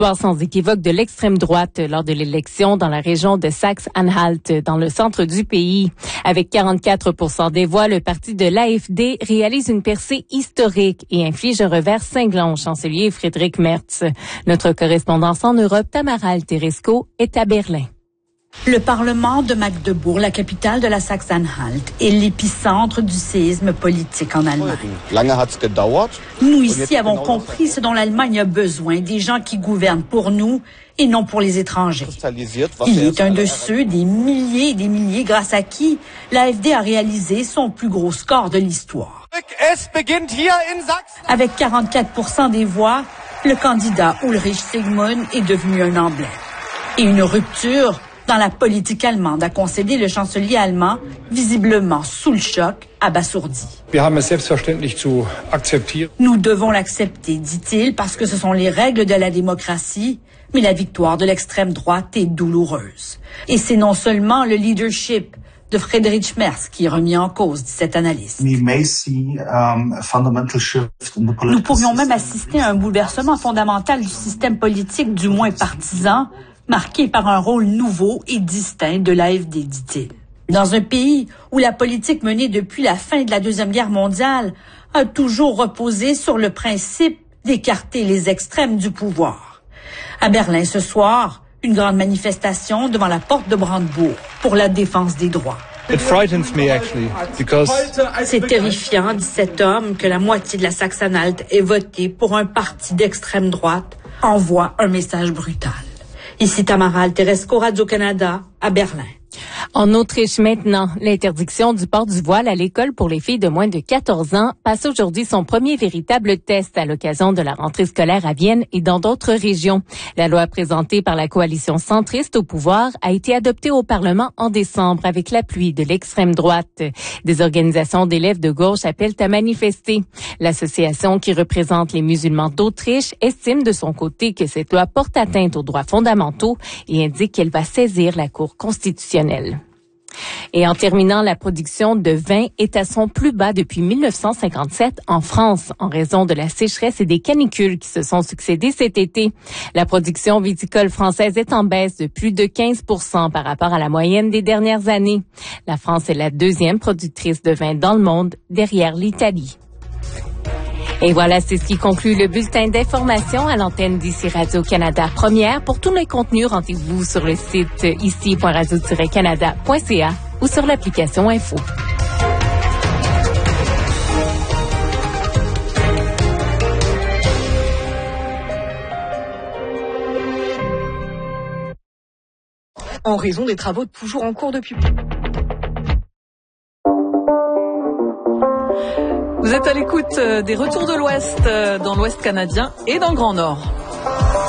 victoire sans équivoque de l'extrême droite lors de l'élection dans la région de Saxe-Anhalt, dans le centre du pays. Avec 44% des voix, le parti de l'AfD réalise une percée historique et inflige un revers cinglant au chancelier Friedrich Merz. Notre correspondance en Europe, Tamara Alteresco, est à Berlin. Le Parlement de Magdebourg, la capitale de la Saxe-Anhalt, est l'épicentre du séisme politique en Allemagne. Nous ici avons compris ce dont l'Allemagne a besoin, des gens qui gouvernent pour nous et non pour les étrangers. Il est un de ceux, des milliers et des milliers, grâce à qui l'AfD a réalisé son plus gros score de l'histoire. Avec 44% des voix, le candidat Ulrich Sigmund est devenu un emblème. Et une rupture dans la politique allemande a concédé le chancelier allemand, visiblement sous le choc, abasourdi. Nous devons l'accepter, dit-il, parce que ce sont les règles de la démocratie, mais la victoire de l'extrême droite est douloureuse. Et c'est non seulement le leadership de Friedrich Merz qui est remis en cause, dit cet analyste. Nous pourrions même assister à un bouleversement fondamental du système politique, du moins partisan, marqué par un rôle nouveau et distinct de l'AfD, dit-il. Dans un pays où la politique menée depuis la fin de la Deuxième Guerre mondiale a toujours reposé sur le principe d'écarter les extrêmes du pouvoir. À Berlin ce soir, une grande manifestation devant la porte de Brandebourg pour la défense des droits. C'est terrifiant, dit cet homme, que la moitié de la Saxe-Anhalt ait voté pour un parti d'extrême droite, envoie un message brutal. Ici Tamara Alteresco, Radio-Canada, à Berlin. En Autriche maintenant, l'interdiction du port du voile à l'école pour les filles de moins de 14 ans passe aujourd'hui son premier véritable test à l'occasion de la rentrée scolaire à Vienne et dans d'autres régions. La loi présentée par la coalition centriste au pouvoir a été adoptée au Parlement en décembre avec l'appui de l'extrême droite. Des organisations d'élèves de gauche appellent à manifester. L'association qui représente les musulmans d'Autriche estime de son côté que cette loi porte atteinte aux droits fondamentaux et indique qu'elle va saisir la Cour constitutionnelle. Et en terminant, la production de vin est à son plus bas depuis 1957 en France, en raison de la sécheresse et des canicules qui se sont succédées cet été. La production viticole française est en baisse de plus de 15% par rapport à la moyenne des dernières années. La France est la deuxième productrice de vin dans le monde, derrière l'Italie. Et voilà, c'est ce qui conclut le bulletin d'information à l'antenne d'ici Radio-Canada Première. Pour tous les contenus, rendez-vous sur le site ici.radio-canada.ca ou sur l'application Info. En raison des travaux toujours en cours depuis... Vous êtes à l'écoute des retours de l'Ouest, dans l'Ouest canadien et dans le Grand Nord.